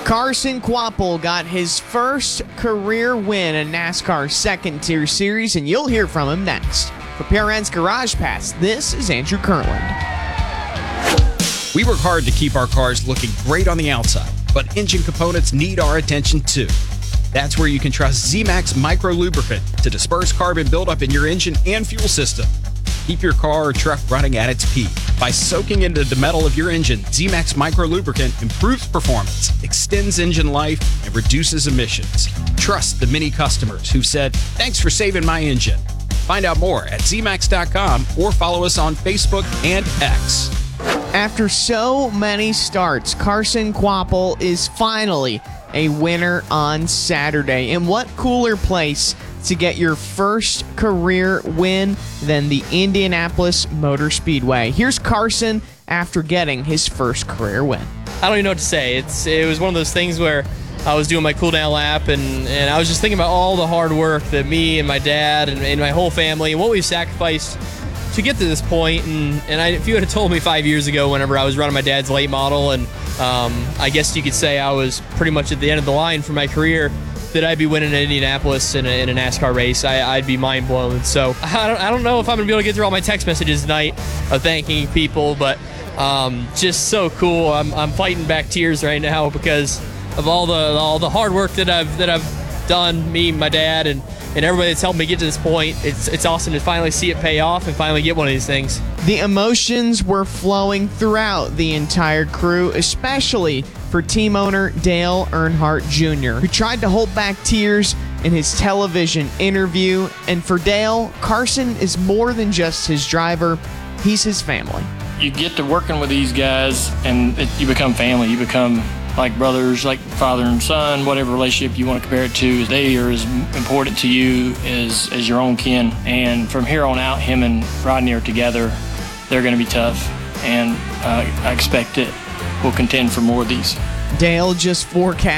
Carson Kvapil got his first career win in NASCAR's second-tier series, and you'll hear from him next. For PRN's Garage Pass, this is Andrew Kirtland. We work hard to keep our cars looking great on the outside, but engine components need our attention too. That's where you can trust Z-Max Micro Lubricant to disperse carbon buildup in your engine and fuel system. Keep your car or truck running at its peak. By soaking into the metal of your engine, Z-Max Micro Lubricant improves performance, extends engine life, and reduces emissions. Trust the many customers who said, "Thanks for saving my engine." Find out more at zmax.com or follow us on Facebook and X. After so many starts, Carson Kvapil is finally a winner on Saturday. And what cooler place to get your first career win than the Indianapolis Motor Speedway? Here's Carson after getting his first career win. I don't even know what to say. It was one of those things where I was doing my cool down lap and I was just thinking about all the hard work that me and my dad and my whole family and what we've sacrificed to get to this point. And if you had told me 5 years ago, whenever I was running my dad's late model, and I guess you could say I was pretty much at the end of the line for my career, that I'd be winning in Indianapolis in a NASCAR race, I'd be mind blown. So I don't know if I'm gonna be able to get through all my text messages tonight of thanking people, but just so cool. I'm fighting back tears right now because of all the hard work that I've done, me, my dad, and everybody that's helped me get to this point. It's awesome to finally see it pay off and finally get one of these things. The emotions were flowing throughout the entire crew, especially for team owner Dale Earnhardt Jr., who tried to hold back tears in his television interview. And for Dale, Carson is more than just his driver, he's his family. You get to working with these guys and you become family. You become like brothers, like father and son, whatever relationship you want to compare it to. They are as important to you as your own kin. And from here on out, him and Rodney are together. They're going to be tough, and I expect it will contend for more of these. Dale just forecast